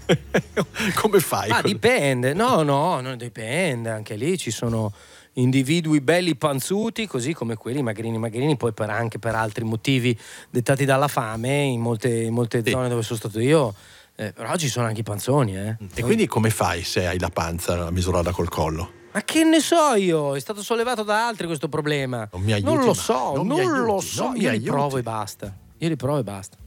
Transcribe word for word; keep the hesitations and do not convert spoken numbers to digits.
Come fai? Ah, dipende, no, no, non dipende, anche lì ci sono individui belli panzuti, così come quelli magrini magrini, poi per anche per altri motivi dettati dalla fame in molte, in molte Sì. zone dove sono stato io, eh, però ci sono anche i panzoni, eh. E quindi come fai se hai la panza misurata col collo? Ma che ne so io, è stato sollevato da altri questo problema. Non mi aiuti Non lo mai, so, non non, mi aiuti, lo so, non mi io li aiuti. provo e basta. Io li provo e basta.